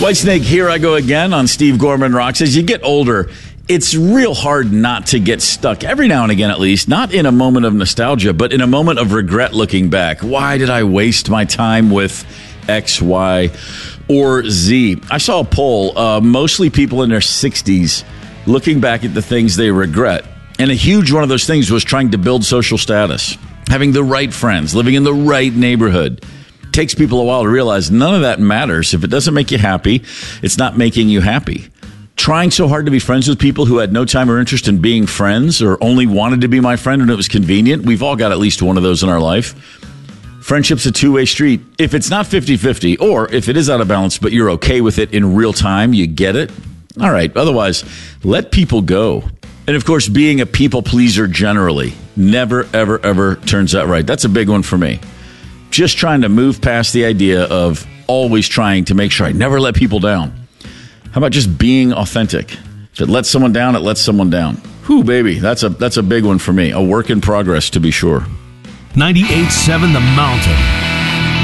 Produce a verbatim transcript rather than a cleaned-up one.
Whitesnake, here I go again on Steve Gorman Rocks. As you get older, it's real hard not to get stuck, every now and again at least, not in a moment of nostalgia, but in a moment of regret looking back. Why did I waste my time with X, Y, or Z? I saw a poll, uh, mostly people in their sixties, looking back at the things they regret. And a huge one of those things was trying to build social status, having the right friends, living in the right neighborhood. Takes people a while to realize none of that matters. If it doesn't make you happy, it's not making you happy. Trying so hard to be friends with people who had no time or interest in being friends or only wanted to be my friend when it was convenient. We've all got at least one of those in our life. Friendship's a two-way street. If it's not fifty-fifty, or if it is out of balance, but you're okay with it in real time, you get it, all right. Otherwise, let people go. And, of course, being a people pleaser generally never, ever, ever turns out right. That's a big one for me. Just trying to move past the idea of always trying to make sure I never let people down. How about just being authentic? If it lets someone down, it lets someone down. Whew, baby, that's a that's a big one for me. A work in progress, to be sure. ninety-eight point seven The Mountain.